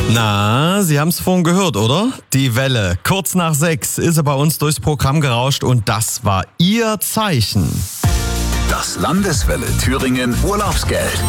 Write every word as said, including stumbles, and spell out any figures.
Na, Sie haben es vorhin gehört, oder? Die Welle. Kurz nach sechs ist sie bei uns durchs Programm gerauscht und das war Ihr Zeichen. Das Landeswelle Thüringen Urlaubsgeld.